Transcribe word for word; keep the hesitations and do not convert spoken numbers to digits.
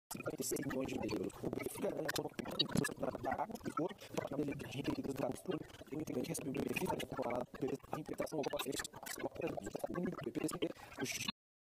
cinquenta e seis milhões de euros. O benefício ganha a conta da água e outro, para a energia que da mistura, tem integrante recebeu o benefício da comparada da interpretação ao paciente, o X